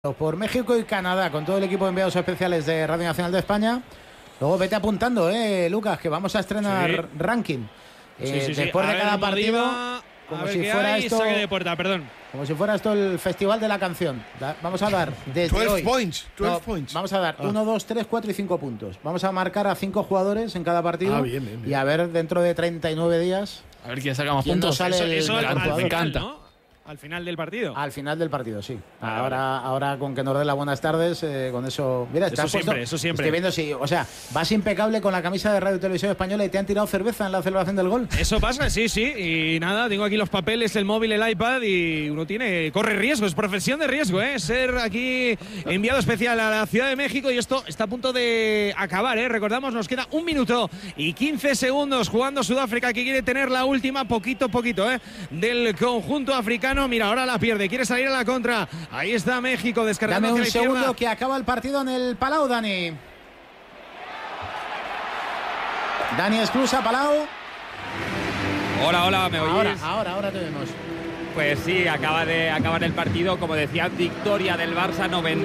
Por México y Canadá, con todo el equipo de enviados especiales de Radio Nacional de España. Luego vete apuntando, Lucas, que vamos a estrenar ranking. Después de cada partido, como si fuera esto, saque de puerta, perdón. Como si fuera esto el festival de la canción. Vamos a dar desde 12 hoy. points. Vamos a dar 1, 2, 3, 4 y 5 puntos. Vamos a marcar a 5 jugadores en cada partido. Bien. Y a ver dentro de 39 días. A ver quién saca más ¿quién puntos. nos sale Eso el al jugador? final, encanta. ¿no? Al final del partido. Al final del partido, sí. Ahora con que nos dé las buenas tardes, con eso. Mira, Eso siempre. Estoy viendo si, o sea, vas impecable con la camisa de Radio Televisión Española y te han tirado cerveza en la celebración del gol. Eso pasa, sí. Y nada, tengo aquí los papeles, el móvil, el iPad y uno corre riesgo, es profesión de riesgo, ser aquí enviado especial a la Ciudad de México y esto está a punto de acabar, Recordamos, nos queda 1 minuto y 15 segundos jugando Sudáfrica, que quiere tener la última poquito, del conjunto africano. Mira, ahora la pierde, quiere salir a la contra. Ahí está México descargando. Dame un hacia la segundo izquierda. que acaba el partido en el Palau, Dani. Dani Esclusa, Palau. Hola, ¿me oyes? Ahora te vemos. Pues sí, acaba de acabar el partido, como decía, victoria del Barça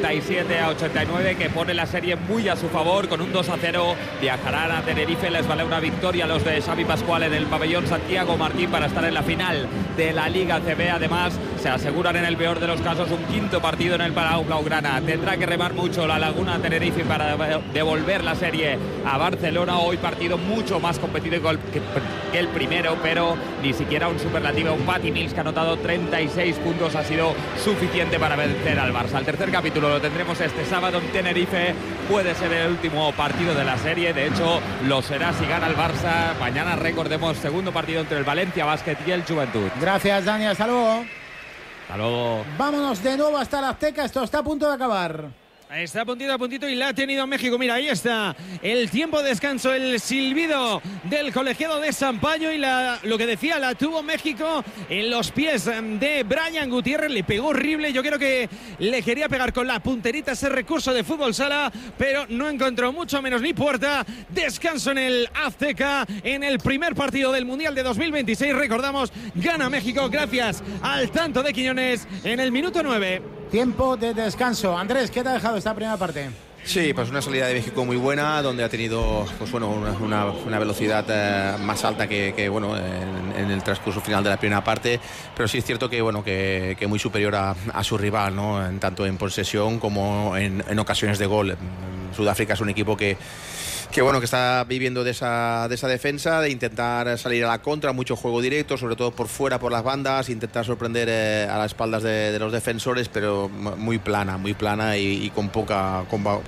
97-89, que pone la serie muy a su favor, con un 2-0, viajarán a Tenerife, les vale una victoria a los de Xavi Pascual en el pabellón Santiago Martín para estar en la final de la Liga CB. Además, se aseguran en el peor de los casos un 5.º partido en el Palau Blaugrana. Tendrá que remar mucho la Laguna Tenerife para devolver la serie a Barcelona. Hoy partido mucho más competitivo que el primero, pero ni siquiera un superlativo. Un Patty Mills, que ha anotado 36 puntos, ha sido suficiente para vencer al Barça. El tercer capítulo lo tendremos este sábado en Tenerife. Puede ser el último partido de la serie, de hecho lo será si gana el Barça. Mañana, recordemos, segundo partido entre el Valencia Basket y el Juventud. Gracias, Dani, hasta luego. Hasta luego. Vámonos de nuevo hasta la Azteca, esto está a punto de acabar. Está a puntito y la ha tenido México. Mira, ahí está el tiempo de descanso, el silbido del colegiado de Sampaio y lo que decía, la tuvo México en los pies de Brian Gutiérrez. Le pegó horrible, yo creo que le quería pegar con la punterita ese recurso de fútbol sala, pero no encontró mucho menos ni puerta. Descanso en el Azteca en el primer partido del Mundial de 2026. Recordamos, gana México gracias al tanto de Quiñones en el minuto 9. Tiempo de descanso. Andrés, ¿qué te ha dejado esta primera parte? Sí, pues una salida de México muy buena, donde ha tenido una velocidad más alta que en el transcurso final de la primera parte, pero sí es cierto que muy superior a su rival, ¿no? Tanto en posesión como en ocasiones de gol. Sudáfrica es un equipo que está viviendo de esa defensa, de intentar salir a la contra, mucho juego directo, sobre todo por fuera, por las bandas, intentar sorprender a las espaldas de los defensores, pero muy plana y con poca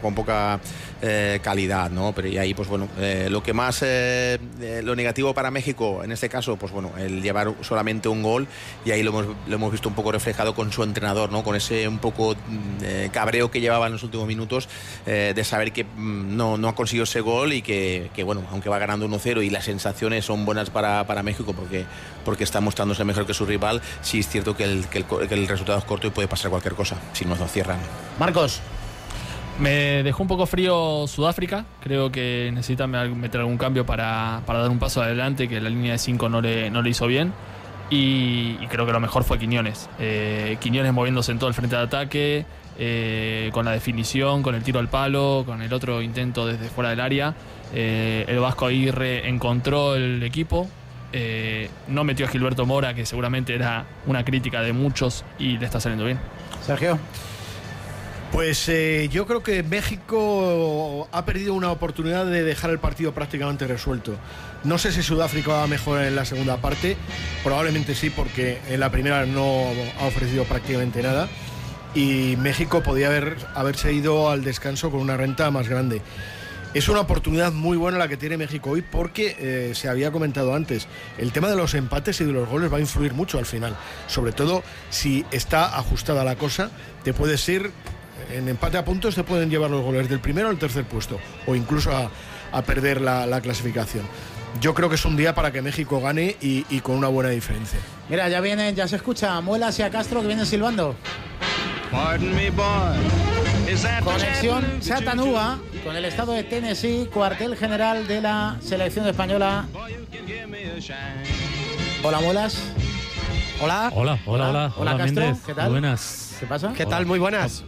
calidad, ¿no? Pero y ahí, lo que más lo negativo para México en este caso, el llevar solamente un gol, y ahí lo hemos visto un poco reflejado con su entrenador, ¿no? Con ese un poco cabreo que llevaba en los últimos minutos, de saber que no ha conseguido ese gol y que aunque va ganando 1-0 y las sensaciones son buenas para México porque está mostrándose mejor que su rival, sí es cierto que el resultado es corto y puede pasar cualquier cosa si no nos cierran. Marcos. Me dejó un poco frío Sudáfrica. Creo que necesita meter algún cambio para dar un paso adelante, que la línea de 5 no le hizo bien. Y creo que lo mejor fue Quiñones. Quiñones moviéndose en todo el frente de ataque, con la definición, con el tiro al palo, con el otro intento desde fuera del área. El Vasco Aguirre encontró el equipo. No metió a Gilberto Mora, que seguramente era una crítica de muchos, y le está saliendo bien. Sergio. Pues yo creo que México ha perdido una oportunidad de dejar el partido prácticamente resuelto. No sé si Sudáfrica va a mejorar en la segunda parte, probablemente sí, porque en la primera no ha ofrecido prácticamente nada, y México podía haberse ido al descanso con una renta más grande. Es una oportunidad muy buena la que tiene México hoy, porque se había comentado antes, el tema de los empates y de los goles va a influir mucho al final, sobre todo si está ajustada la cosa. Te puedes ir en empate a puntos, te pueden llevar los goles del primero al tercer puesto, o incluso a perder la clasificación. Yo creo que es un día para que México gane y con una buena diferencia. Mira, ya se escucha a Muelas y a Castro que vienen silbando. Conexión Chattanooga con el estado de Tennessee, cuartel general de la selección española. Hola, Muelas. Hola. Hola, Castro. ¿Qué tal? Buenas. ¿Qué pasa? ¿Qué tal? Muy buenas.